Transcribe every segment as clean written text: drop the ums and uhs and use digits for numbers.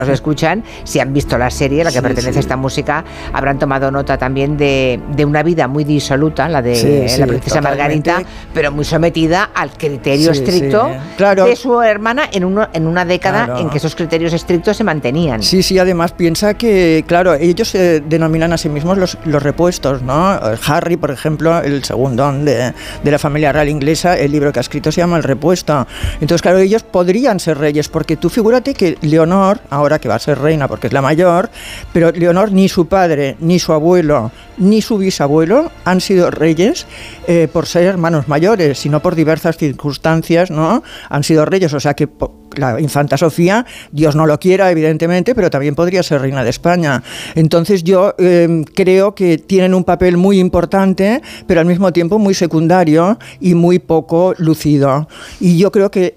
nos escuchan, si han visto la serie a la que pertenece esta música, habrán tomado nota también de una vida muy disoluta, la de la princesa Margarita, pero muy sometida al criterio estricto de su hermana en una década en que esos criterios estrictos se mantenían. Sí, además piensa que, claro, ellos se denominan a sí mismos los repuestos, ¿no? Harry, por ejemplo, el segundón de la familia real inglesa, el libro que ha escrito se llama El repuesto. Entonces, claro, ellos podrían ser reyes, porque tú figúrate que Leonor, ahora que va a ser reina porque es la mayor, pero Leonor ni su padre, ni su abuelo, ni su bisabuelo han sido reyes por ser hermanos mayores, sino por diversas circunstancias, ¿no? Han sido reyes, o sea que la infanta Sofía, Dios no lo quiera, evidentemente, pero también podría ser reina de España. Entonces yo creo que tienen un papel muy importante, pero al mismo tiempo muy secundario y muy poco lucido. Y yo creo que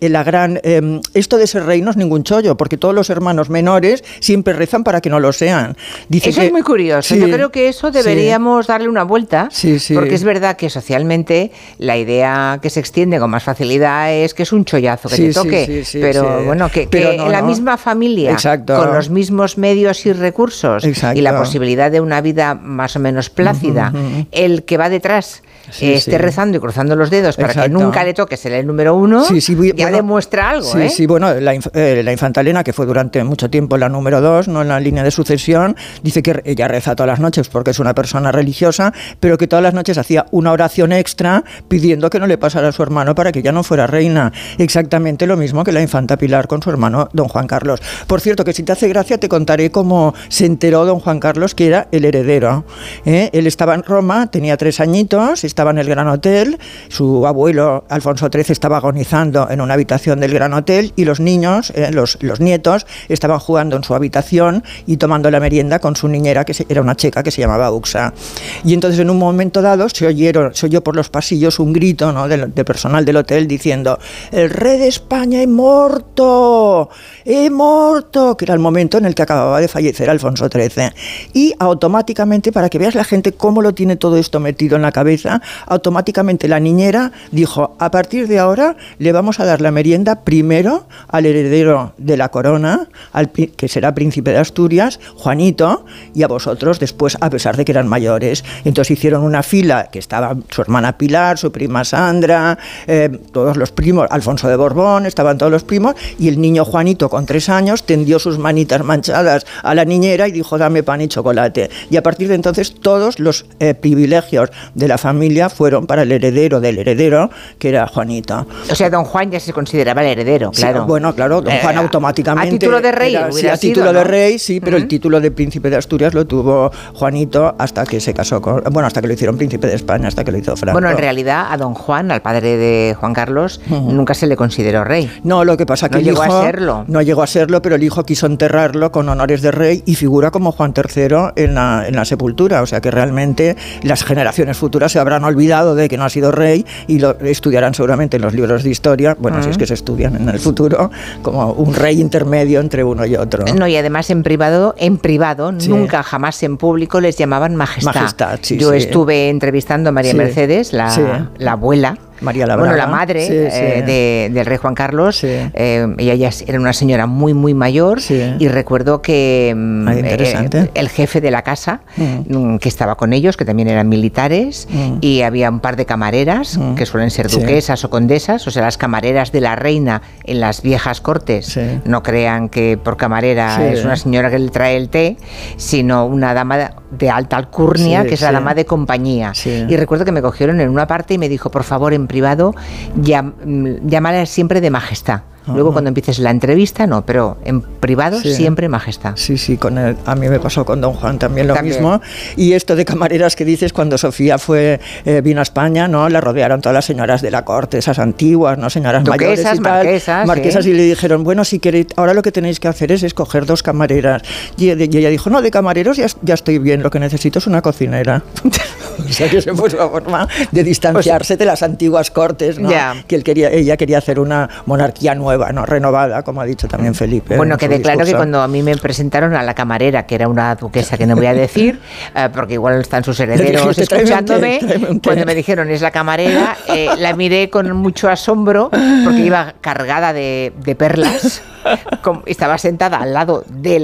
esto de ser rey no es ningún chollo, porque todos los hermanos menores siempre rezan para que no lo sean. Eso es muy curioso. Yo creo que eso deberíamos darle una vuelta, porque es verdad que socialmente la idea que se extiende con más facilidad es que es un chollazo que te toque, pero bueno, que en la misma familia, con los mismos medios y recursos y la posibilidad de una vida más o menos plácida, el que va detrás esté rezando y cruzando los dedos para que nunca le toque ser el número uno, ya demuestra algo. Bueno, la infanta Elena, que fue durante mucho tiempo la número 2, no en la línea de sucesión, dice que ella reza todas las noches porque es una persona religiosa, pero que todas las noches hacía una oración extra pidiendo que no le pasara a su hermano para que ya no fuera reina. Exactamente lo mismo que la infanta Pilar con su hermano don Juan Carlos. Por cierto, que si te hace gracia te contaré cómo se enteró don Juan Carlos que era el heredero. Él estaba en Roma, tenía 3 añitos, estaba en el Gran Hotel, su abuelo Alfonso XIII estaba agonizando en una habitación del Gran Hotel y los niños, los nietos, estaban jugando en su habitación y tomando la merienda con su niñera, que era una checa que se llamaba Uxa. Y entonces en un momento dado se oyó por los pasillos un grito, ¿no?, de personal del hotel diciendo: "El rey de España es muerto, que era el momento en el que acababa de fallecer Alfonso XIII. Y automáticamente, para que veas la gente cómo lo tiene todo esto metido en la cabeza, automáticamente la niñera dijo: a partir de ahora le vamos a dar la merienda primero al heredero de la corona, que será príncipe de Asturias, Juanito, y a vosotros después, a pesar de que eran mayores". Entonces hicieron una fila, que estaba su hermana Pilar, su prima Sandra, todos los primos, Alfonso de Borbón, estaban todos los primos, y el niño Juanito, con 3 años, tendió sus manitas manchadas a la niñera y dijo: dame pan y chocolate. Y a partir de entonces todos los privilegios de la familia fueron para el heredero del heredero, que era Juanito. O sea, don Juan ya se consideraba el heredero, claro. Sí, bueno, claro, don Juan automáticamente... A título de rey a título de rey, sí, pero el título de príncipe de Asturias lo tuvo Juanito hasta que se casó hasta que lo hicieron príncipe de España, hasta que lo hizo Franco. Bueno, en realidad a don Juan, al padre de Juan Carlos, nunca se le consideró rey. No, lo que pasa que no llegó a serlo, pero el hijo quiso enterrarlo con honores de rey y figura como Juan III en la sepultura. O sea que realmente las generaciones futuras se habrán olvidado de que no ha sido rey y lo estudiarán seguramente en los libros de historia, bueno, si es que se estudian en el futuro, como un rey intermedio entre uno y otro. No, y además en privado, nunca jamás en público les llamaban majestad. Yo estuve entrevistando a María Mercedes, la abuela, María Labraga. La madre del rey Juan Carlos. Ella ya era una señora muy, muy mayor y recuerdo que el jefe de la casa, que estaba con ellos, que también eran militares, y había un par de camareras, que suelen ser duquesas o condesas, o sea, las camareras de la reina en las viejas cortes. No crean que por camarera es una señora que le trae el té, sino una dama de alta alcurnia, que es la dama de compañía. Y recuerdo que me cogieron en una parte y me dijo: por favor, en privado, llámala siempre de majestad. Luego cuando empieces la entrevista, no, pero en privado siempre majestad. Sí, a mí me pasó con don Juan también lo mismo. Y esto de camareras que dices, cuando Sofía vino a España, ¿no? La rodearon todas las señoras de la corte, esas antiguas, ¿no? Señoras duquesas, mayores y tal, marquesas, y le dijeron: bueno, si queréis, ahora lo que tenéis que hacer es escoger 2 camareras. Y ella dijo: no, de camareros ya estoy bien, lo que necesito es una cocinera. O sea, que se fue una forma de distanciarse de las antiguas cortes, ¿no? Que ella quería hacer una monarquía nueva, nueva, no renovada, como ha dicho también Felipe. Bueno, quede claro que cuando a mí me presentaron a la camarera, que era una duquesa que no voy a decir, porque igual están sus herederos escuchándome, cuando me dijeron es la camarera, la miré con mucho asombro porque iba cargada de perlas, estaba sentada al lado de